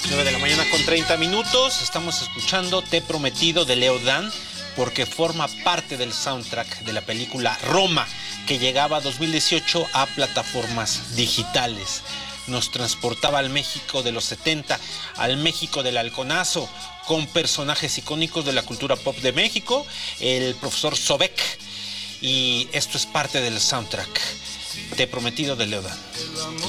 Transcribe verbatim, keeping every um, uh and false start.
nueve de la mañana con treinta minutos. Estamos escuchando Te he prometido de Leo Dan, porque forma parte del soundtrack de la película Roma, que llegaba dos mil dieciocho a plataformas digitales. Nos transportaba al México de los setenta, al México del Halconazo, con personajes icónicos de la cultura pop de México, el profesor Sobek, y esto es parte del soundtrack Te he prometido de Leo Dan.